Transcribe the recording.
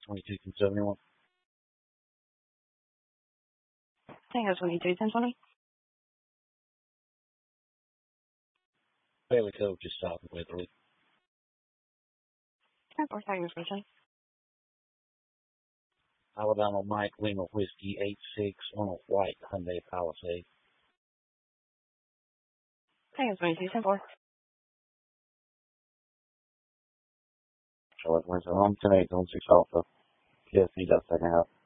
22-271. Tango 22-1020. Bailey Cove just south of Weatherly. 10-4, Tigers for the Alabama Mike Lima Whiskey 86 on a white Hyundai Palisade. Tango 22-10-4. Charlotte Windsor on 10-8, 6 Alpha. PSC, that's second half.